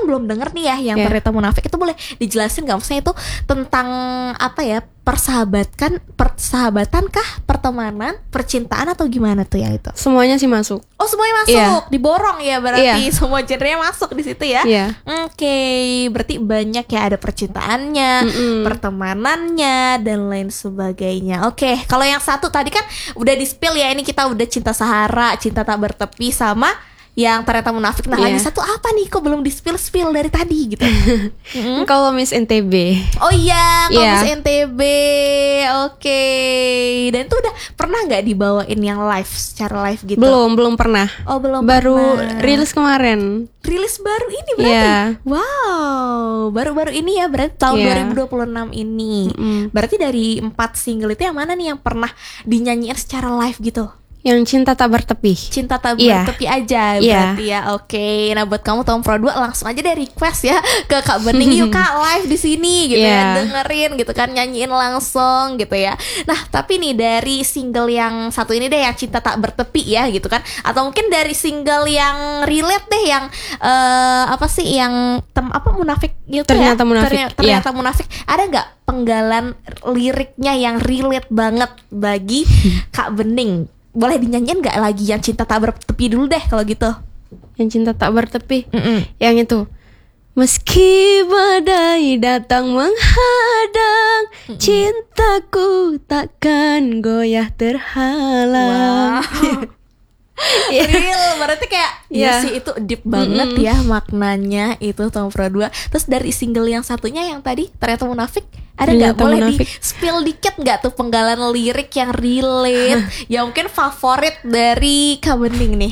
belum denger nih ya yang Ternyata Munafik, itu boleh dijelasin nggak, maksudnya itu tentang apa ya, persahabatan kah, pertemanan, percintaan, atau gimana tuh ya itu? Semuanya sih masuk. Oh semuanya masuk, diborong ya berarti, semua genre masuk di situ ya. Oke, berarti banyak ya, ada percintaannya, pertemanannya, dan lain sebagainya. Oke, kalau yang satu tadi kan udah di-spill ya, ini kita udah Cinta Sahara, Cinta Tak Bertepi, sama yang Ternyata Munafik. Nah lagi satu apa nih, kok belum di-spill dari tadi gitu? Kalau Miss NTB. Oh iya, kalau Miss NTB. Oke. Dan itu udah pernah nggak dibawain yang live, secara live gitu? Belum pernah. Oh belum baru pernah. rilis kemarin. Rilis baru ini berarti? Wow, baru-baru ini ya, berarti tahun 2026 ini. Berarti dari 4 single itu yang mana nih yang pernah dinyanyiin secara live gitu? Yang Cinta Tak Bertepi. Cinta Tak Bertepi aja berarti ya. Oke. Nah buat kamu Tom Pro 2 langsung aja deh request ya ke Kak Bening, yuk Kak live di sini gitu ya, dengerin gitu kan, nyanyiin langsung gitu ya. Nah tapi nih dari single yang satu ini deh, yang Cinta Tak Bertepi ya gitu kan, atau mungkin dari single yang relate deh, yang apa sih, yang Munafik gitu. Ternyata Munafik. Ternyata Munafik. Ada nggak penggalan liriknya yang relate banget bagi Kak Bening? Boleh dinyanyiin gak lagi yang Cinta Tak Bertepi dulu deh kalau gitu? Yang Cinta Tak Bertepi, yang itu. Meski badai datang menghadang, cintaku takkan goyah terhalang. Real, berarti kayak ya sih, itu deep banget ya maknanya itu Tom Pro 2. Terus dari single yang satunya yang tadi Ternyata Munafik, ada nggak, boleh di spill dikit nggak tuh penggalan lirik yang relate yang mungkin favorit dari Kak Bening nih?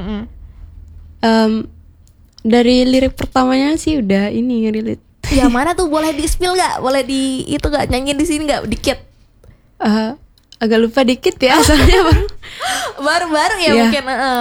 Dari lirik pertamanya sih udah ini relate. Yang mana tuh, boleh di spill nggak? Boleh di itu nggak, nyanyiin di sini nggak dikit? Agak lupa dikit ya, soalnya baru ya mungkin.